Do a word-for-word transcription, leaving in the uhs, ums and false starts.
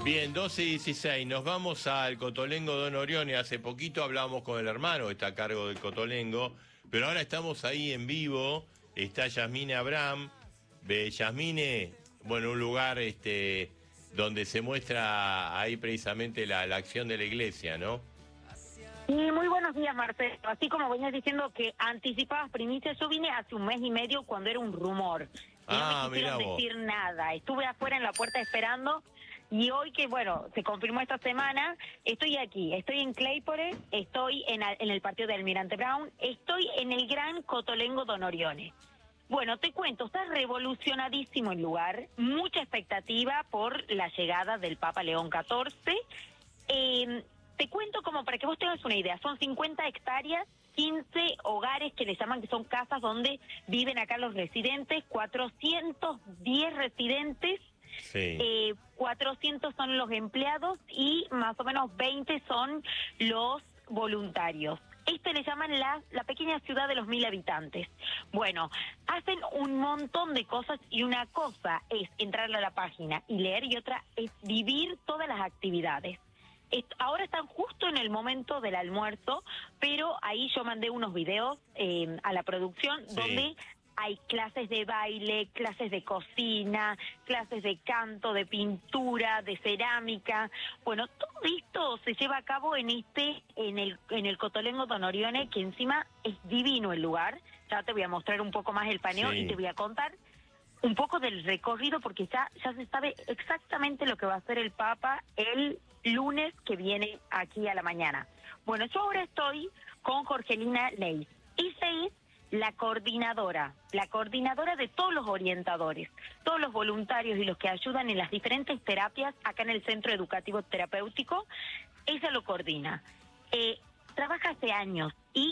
Bien, doce y dieciséis, nos vamos al Cotolengo Don Orione. Hace poquito hablábamos con el hermano que está a cargo del Cotolengo, pero ahora estamos ahí en vivo. Está Yasmine Abraham. Ve, Yasmine, bueno, un lugar este, donde se muestra ahí precisamente la, la acción de la iglesia, ¿no? Sí, muy buenos días, Marcelo. Así como venías diciendo que anticipabas primicias, yo vine hace un mes y medio cuando era un rumor. Y Ah, no me quisieron mirá vos. decir nada. Estuve afuera en la puerta esperando y hoy que, bueno, se confirmó esta semana, estoy aquí. Estoy en Claypore, estoy en, en el partido de Almirante Brown, estoy en el Gran Cotolengo Don Orione. Bueno, te cuento, está revolucionadísimo el lugar, mucha expectativa por la llegada del Papa León catorce. Eh, te cuento como para que vos tengas una idea, son cincuenta hectáreas, quince hogares que le llaman que son casas donde viven acá los residentes, cuatrocientos diez residentes, Sí. eh, cuatrocientos son los empleados y más o menos veinte son los voluntarios. Esto le llaman la, la pequeña ciudad de los mil habitantes. Bueno, hacen un montón de cosas y una cosa es entrar a la página y leer y otra es vivir todas las actividades. Est- Ahora están justo en el momento del almuerzo, pero ahí yo mandé unos videos eh, a la producción Sí. donde hay clases de baile, clases de cocina, clases de canto, de pintura, de cerámica. Bueno, todo esto se lleva a cabo en este, en el, en el Cotolengo Don Orione, que encima es divino el lugar. Ya te voy a mostrar un poco más el paneo Sí. y te voy a contar un poco del recorrido porque ya, ya se sabe exactamente lo que va a hacer el Papa el lunes que viene aquí a la mañana. Bueno, yo ahora estoy con Jorgelina Leis. Ella es la coordinadora, la coordinadora de todos los orientadores, todos los voluntarios y los que ayudan en las diferentes terapias acá en el Centro Educativo Terapéutico. Ella lo coordina. Eh, trabaja hace años y